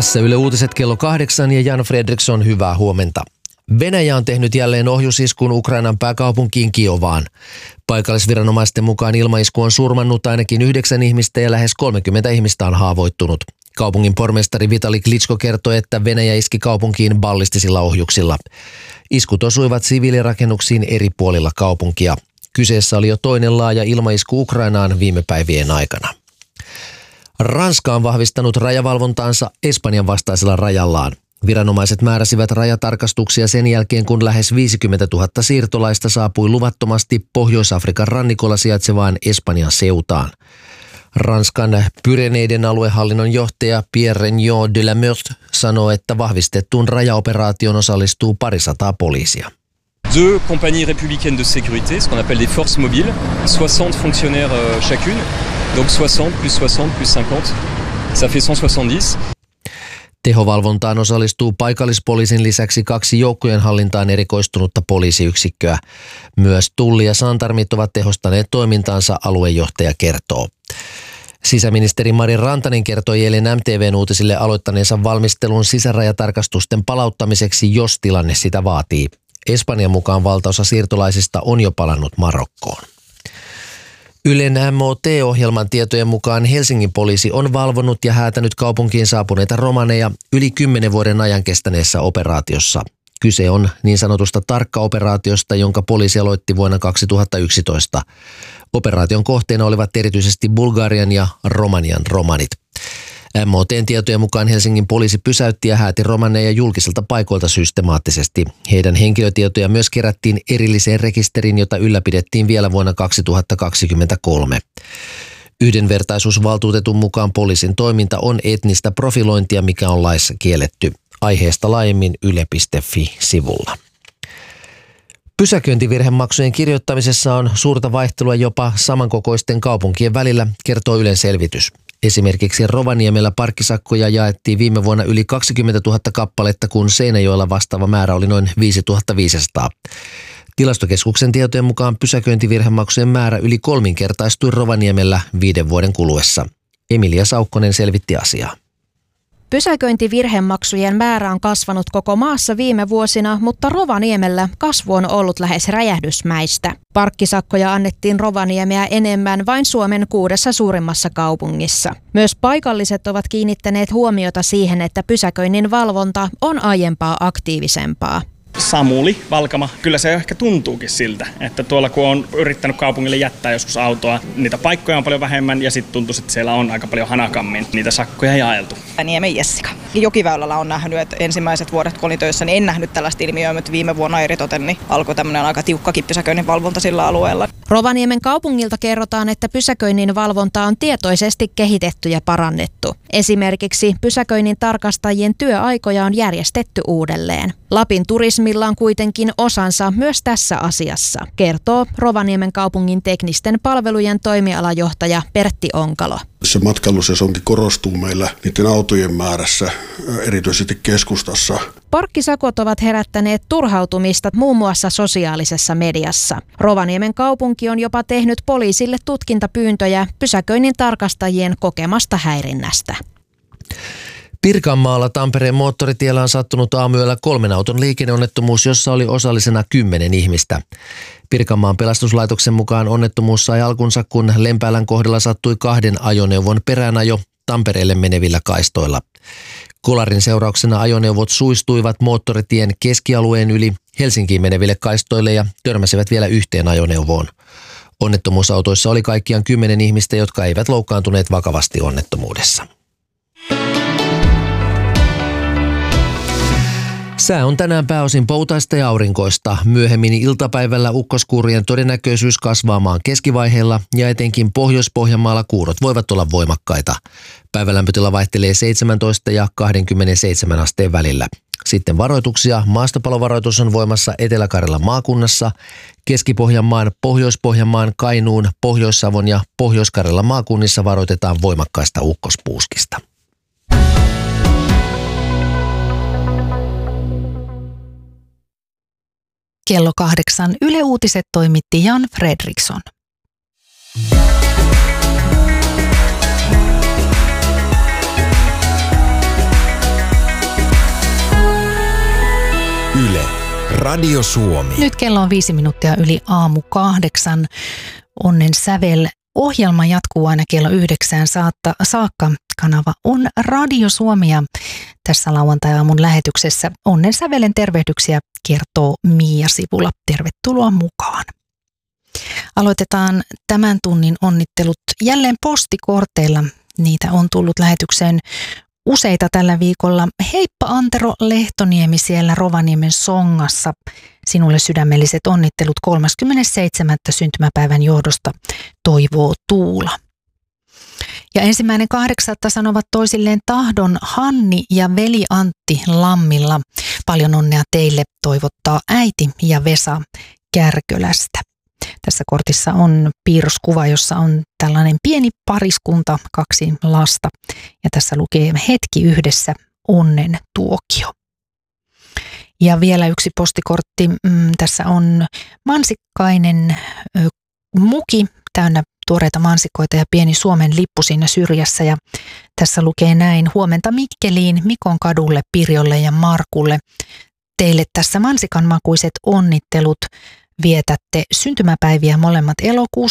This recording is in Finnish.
Tässä Yle Uutiset kello 8 ja Jan Fredriksson, hyvää huomenta. Venäjä on tehnyt jälleen ohjusiskun Ukrainan pääkaupunkiin Kiovaan. Paikallisviranomaisten mukaan ilmaisku on surmannut ainakin 9 ihmistä ja lähes 30 ihmistä on haavoittunut. Kaupungin pormestari Vitali Klitschko kertoi, että Venäjä iski kaupunkiin ballistisilla ohjuksilla. Iskut osuivat siviilirakennuksiin eri puolilla kaupunkia. Kyseessä oli jo toinen laaja ilmaisku Ukrainaan viime päivien aikana. Ranska on vahvistanut rajavalvontaansa Espanjan vastaisella rajallaan. Viranomaiset määräsivät rajatarkastuksia sen jälkeen, kun lähes 50 000 siirtolaista saapui luvattomasti Pohjois-Afrikan rannikolla sijaitsevaan Espanjan Ceutaan. Ranskan Pyreneiden aluehallinnon johtaja Pierre Regnault de la Meurthe sanoo, että vahvistettuun rajaoperaatioon osallistuu 200 poliisia. 2 compagnies républicaines de sécurité, ce qu'on appelle des forces mobiles, 60 fonctionnaires chacune, donc 60 plus 60 plus 50, ça fait 170. Tehovalvontaan osallistuu paikallispoliisin lisäksi 2 joukkojen hallintaan erikoistunutta poliisiyksikköä. Myös Tulli ja Santarmit ovat tehostaneet toimintaansa, aluejohtaja kertoo. Sisäministeri Mari Rantanen kertoi eilen MTV:n uutisille aloittaneensa valmistelun sisärajatarkastusten palauttamiseksi, jos tilanne sitä vaatii. Espanjan mukaan valtaosa siirtolaisista on jo palannut Marokkoon. Ylen MOT-ohjelman tietojen mukaan Helsingin poliisi on valvonut ja häätänyt kaupunkiin saapuneita romaneja yli 10 vuoden ajan kestäneessä operaatiossa. Kyse on niin sanotusta tarkka-operaatiosta, jonka poliisi aloitti vuonna 2011. Operaation kohteena olivat erityisesti Bulgarian ja Romanian romanit. MOT:n tietojen mukaan Helsingin poliisi pysäytti ja hääti romaneja julkisilta paikoilta systemaattisesti. Heidän henkilötietoja myös kerättiin erilliseen rekisteriin, jota ylläpidettiin vielä vuonna 2023. Yhdenvertaisuusvaltuutetun mukaan poliisin toiminta on etnistä profilointia, mikä on laissa kielletty. Aiheesta laajemmin yle.fi-sivulla. Pysäköintivirhemaksujen kirjoittamisessa on suurta vaihtelua jopa samankokoisten kaupunkien välillä, kertoo Ylen selvitys. Esimerkiksi Rovaniemellä parkkisakkoja jaettiin viime vuonna yli 20 000 kappaletta, kun Seinäjoella vastaava määrä oli noin 5 500. Tilastokeskuksen tietojen mukaan pysäköintivirhemaksujen määrä yli 3-kertaistui Rovaniemellä 5 vuoden kuluessa. Emilia Saukkonen selvitti asiaa. Pysäköintivirhemaksujen määrä on kasvanut koko maassa viime vuosina, mutta Rovaniemellä kasvu on ollut lähes räjähdysmäistä. Parkkisakkoja annettiin Rovaniemeä enemmän vain Suomen 6 suurimmassa kaupungissa. Myös paikalliset ovat kiinnittäneet huomiota siihen, että pysäköinnin valvonta on aiempaa aktiivisempaa. Samuli, Valkama. Kyllä se ehkä tuntuukin siltä, että tuolla kun on yrittänyt kaupungille jättää joskus autoa, niitä paikkoja on paljon vähemmän ja sitten tuntuu, että siellä on aika paljon hanakammin niitä sakkoja jaeltu. Niemen Jessica. Jokiväylällä on nähnyt, että ensimmäiset vuodet kun olin töissä, niin en nähnyt tällaista ilmiöä, mutta viime vuonna eritoten niin alkoi tämmöinen aika tiukkakin pysäköinnin valvonta sillä alueella. Rovaniemen kaupungilta kerrotaan, että pysäköinnin valvonta on tietoisesti kehitetty ja parannettu. Esimerkiksi pysäköinnin tarkastajien työaikoja on järjestetty uudelleen. Lapin turismilla on kuitenkin osansa myös tässä asiassa, kertoo Rovaniemen kaupungin teknisten palvelujen toimialajohtaja Pertti Onkalo. Se matkailusesonki korostuu meillä niiden autojen määrässä, erityisesti keskustassa. Parkkisakot ovat herättäneet turhautumista muun muassa sosiaalisessa mediassa. Rovaniemen kaupunki on jopa tehnyt poliisille tutkintapyyntöjä pysäköinnin tarkastajien kokemasta häirinnästä. Pirkanmaalla Tampereen moottoritiellä on sattunut aamuyöllä 3 auton liikenneonnettomuus, jossa oli osallisena 10 ihmistä. Pirkanmaan pelastuslaitoksen mukaan onnettomuus sai alkunsa, kun Lempäälän kohdalla sattui 2 ajoneuvon peräänajo Tampereelle menevillä kaistoilla. Kolarin seurauksena ajoneuvot suistuivat moottoritien keskialueen yli Helsinkiin meneville kaistoille ja törmäsivät vielä yhteen ajoneuvoon. Onnettomuusautoissa oli kaikkiaan 10 ihmistä, jotka eivät loukkaantuneet vakavasti onnettomuudessa. Sää on tänään pääosin poutaista ja aurinkoista. Myöhemmin iltapäivällä ukkoskuurien todennäköisyys kasvaa maan keskivaiheella ja etenkin Pohjois-Pohjanmaalla kuurot voivat olla voimakkaita. Päivälämpötila vaihtelee 17 ja 27 asteen välillä. Sitten varoituksia. Maastopalovaroitus on voimassa Etelä-Karjalan maakunnassa, Keski-Pohjanmaan, Pohjois-Pohjanmaan, Kainuun, Pohjois-Savon ja Pohjois-Karjalan maakunnissa varoitetaan voimakkaista ukkospuuskista. Kello 8 Yle Uutiset toimitti Jan Fredriksson. Radio Suomi. Nyt kello on 5 minuuttia yli 7:00. Onnen sävel. Ohjelma jatkuu aina kello 9 saakka. Kanava on Radio Suomi ja tässä lauantai-aamun lähetyksessä Onnen sävelen tervehdyksiä kertoo Mia Sipula. Tervetuloa mukaan. Aloitetaan tämän tunnin onnittelut jälleen postikorteilla. Niitä on tullut lähetykseen useita tällä viikolla. Heippa Antero Lehtoniemi siellä Rovaniemen Songassa. Sinulle sydämelliset onnittelut 37. syntymäpäivän johdosta, toivoo Tuula. Ja 1.8. sanovat toisilleen tahdon Hanni ja veli Antti Lammilla. Paljon onnea teille, toivottaa äiti ja Vesa Kärkölästä. Tässä kortissa on piirroskuva, jossa on tällainen pieni pariskunta, 2 lasta. Ja tässä lukee hetki yhdessä, onnen tuokio. Ja vielä yksi postikortti. Tässä on mansikkainen muki täynnä tuoreita mansikoita ja pieni Suomen lippu siinä syrjässä. Ja tässä lukee näin: huomenta Mikkeliin, Mikon kadulle, Pirjolle ja Markulle. Teille tässä mansikanmakuiset onnittelut. Vietätte syntymäpäiviä molemmat elokuussa.